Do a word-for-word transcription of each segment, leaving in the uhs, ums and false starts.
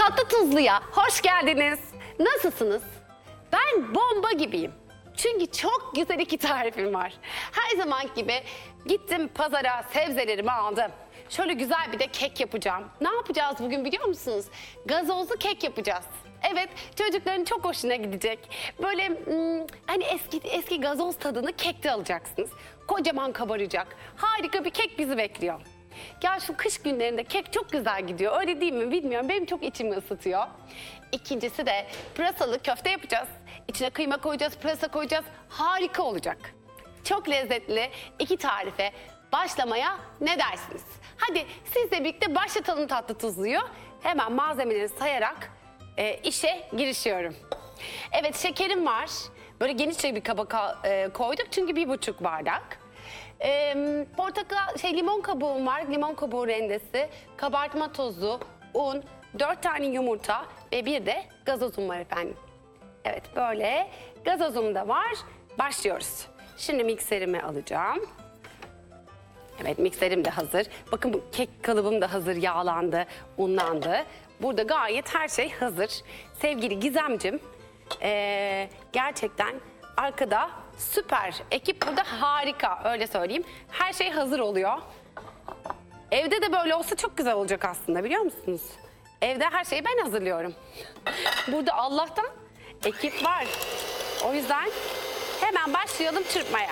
Tatlı Tuzlu'ya hoş geldiniz. Nasılsınız? Ben bomba gibiyim. Çünkü çok güzel iki tarifim var. Her zaman gibi gittim pazara, sebzelerimi aldım. Şöyle güzel bir de kek yapacağım. Ne yapacağız bugün biliyor musunuz? Gazozlu kek yapacağız. Evet, çocukların çok hoşuna gidecek. Böyle hmm, hani eski eski gazoz tadını kekte alacaksınız. Kocaman kabaracak. Harika bir kek bizi bekliyor. Ya şu kış günlerinde kek çok güzel gidiyor. Öyle değil mi bilmiyorum. Benim çok içimi ısıtıyor. İkincisi de pırasalı köfte yapacağız. İçine kıyma koyacağız, pırasa koyacağız. Harika olacak. Çok lezzetli iki tarife başlamaya ne dersiniz? Hadi sizle birlikte başlatalım Tatlı Tuzlu'yu. Hemen malzemeleri sayarak e, işe girişiyorum. Evet, şekerim var. Böyle genişçe bir kaba e, koyduk çünkü bir buçuk bardak. E, portakal, şey limon kabuğum var. Limon kabuğu rendesi, kabartma tozu, un, dört tane yumurta ve bir de gazozum var efendim. Evet, böyle gazozum da var. Başlıyoruz. Şimdi mikserimi alacağım. Evet, mikserim de hazır. Bakın bu kek kalıbım da hazır, yağlandı, unlandı. Burada gayet her şey hazır. Sevgili Gizemcim, ee, gerçekten arkada süper. Ekip burada harika, öyle söyleyeyim. Her şey hazır oluyor. Evde de böyle olsa çok güzel olacak aslında, biliyor musunuz? Evde her şeyi ben hazırlıyorum. Burada Allah'tan ekip var. O yüzden hemen başlayalım çırpmaya.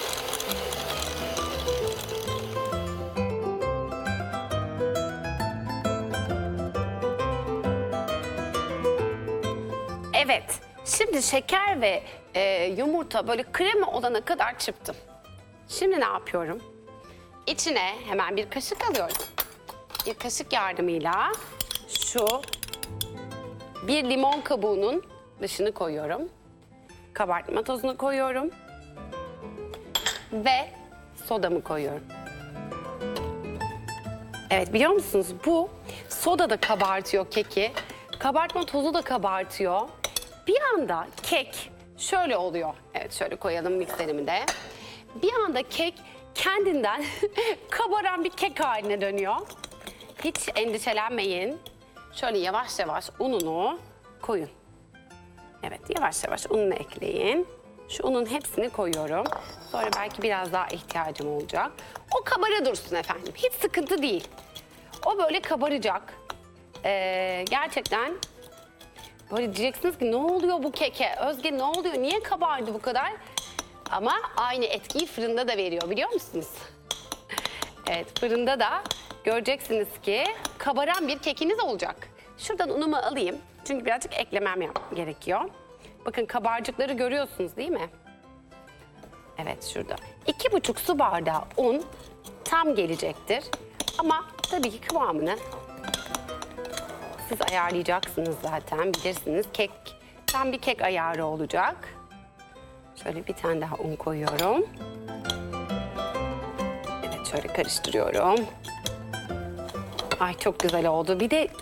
Evet, şimdi şeker ve e, yumurta böyle krema olana kadar çırptım. Şimdi ne yapıyorum? İçine hemen bir kaşık alıyorum. Bir kaşık yardımıyla şu bir limon kabuğunun dışını koyuyorum. Kabartma tozunu koyuyorum. Ve sodamı koyuyorum. Evet, biliyor musunuz bu soda da kabartıyor keki. Kabartma tozu da kabartıyor. Bir anda kek şöyle oluyor. Evet, şöyle koyalım mikserimi de. Bir anda kek kendinden kabaran bir kek haline dönüyor. Hiç endişelenmeyin. Şöyle yavaş yavaş ununu koyun. Evet, yavaş yavaş ununu ekleyin. Şu unun hepsini koyuyorum. Sonra belki biraz daha ihtiyacım olacak. O kabara dursun efendim. Hiç sıkıntı değil. O böyle kabaracak. Ee, gerçekten böyle diyeceksiniz ki ne oluyor bu keke? Özge ne oluyor? Niye kabardı bu kadar? Ama aynı etkiyi fırında da veriyor, biliyor musunuz? Evet, fırında da göreceksiniz ki kabaran bir kekiniz olacak. Şuradan unumu alayım. Çünkü birazcık eklemem gerekiyor. Bakın kabarcıkları görüyorsunuz değil mi? Evet, şurada. İki buçuk su bardağı un tam gelecektir. Ama tabii ki kıvamını siz ayarlayacaksınız zaten, bilirsiniz. Kek, tam bir kek ayarı olacak. Şöyle bir tane daha un koyuyorum. Evet, şöyle karıştırıyorum. Ay, çok güzel oldu. Bir de